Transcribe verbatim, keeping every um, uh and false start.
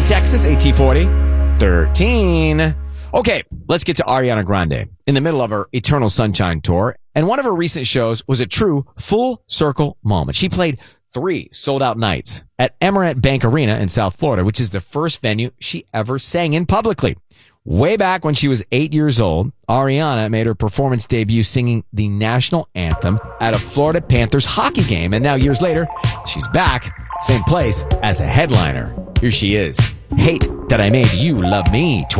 in Texas, A T forty, thirteen. Okay, let's get to Ariana Grande in the middle of her Eternal Sunshine tour. And one of her recent shows was a true full circle moment. She played three sold out nights at Emirates Bank Arena in South Florida, which is the first venue she ever sang in publicly. Way back when she was eight years old, Ariana made her performance debut singing the national anthem at a Florida Panthers hockey game. And now years later, she's back, same place, as a headliner. Here she is. Hate That I Made You Love Me.